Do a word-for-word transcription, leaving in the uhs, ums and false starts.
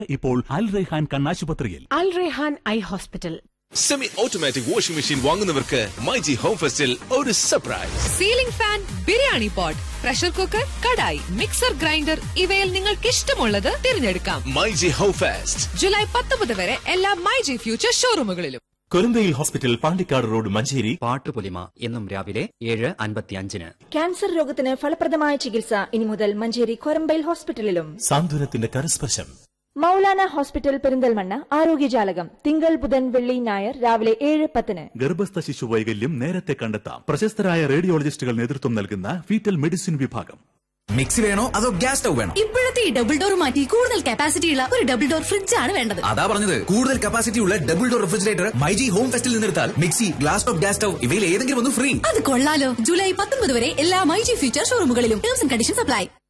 ഇപ്പോൾ അൽ റെയ്ഹാൻ കണ്ണാശുപത്രിയിൽ. അൽ Raihan eye hospital. Semi automatic washing machine വാങ്ങുന്നവർക്ക് myG home ഫെസ്റ്റിൽ ഒരു surprise. Ceiling fan, biryani pot, pressure cooker, kadai, mixer grinder ഇവയിൽ നിങ്ങൾക്ക് ഇഷ്ടമുള്ളത് തിരഞ്ഞെടുക്കാം. മൈജി ഹോം ഫെസ്റ്റ് ജൂലൈ പത്തൊമ്പത് വരെ എല്ലാ myG future ഷോറൂമുകളിലും. കൊരന്തയിൽ hospital, Pandikkad road, Manjeri. Pattupolima എന്നും രാവിലെ ഏഴ് അൻപത്തിയഞ്ചിന്. ക്യാൻസർ രോഗത്തിന് ഫലപ്രദമായ ചികിത്സ ഇനി മുതൽ മഞ്ചേരി കൊരമ്പയിൽ ഹോസ്പിറ്റലിലും. സാന്ത്വനത്തിന്റെ കരസ്പർശം. മൗലാന ഹോസ്പിറ്റൽ പെരിന്തൽമണ്ണ ആരോഗ്യജാലകം തിങ്കൾ, ബുധൻ, വെള്ളി, ഞായർ രാവിലെ ഏഴ് പത്തിന്. ഗർഭസ്ഥ ശിശു വൈകല്യം നേരത്തെ കണ്ടെത്താം. പ്രശസ്തരായ റേഡിയോളജിസ്റ്റുകൾ നേതൃത്വം നൽകുന്ന ഫീറ്റൽ മെഡിസിൻ വിഭാഗം. മിക്സി വേണോ അതോ ഗ്യാസ് സ്റ്റൗ വേണോ? ഇപ്പോഴത്തെ ഈ ഡബിൾ ഡോർ മാറ്റി കൂടുതൽ കപ്പാസിറ്റി ഉള്ള ഒരു ഡബിൾ ഡോർ ഫ്രിഡ്ജ് ആണ് വേണ്ടത്. അതാ പറഞ്ഞത്, കൂടുതൽ കപ്പാസിറ്റി ഉള്ള double door refrigerator myG home ഫെസ്റ്റിൽ നിന്നെടുത്താൽ mixie, glass top, gas stove ഇവയിൽ ഏതെങ്കിലും ഒന്ന് ഫ്രീ. അത് കൊള്ളാലോ. ജൂലൈ പത്തൊൻപത് വരെ എല്ലാ myG future ഷോറൂമുകളിലും. Terms and conditions apply.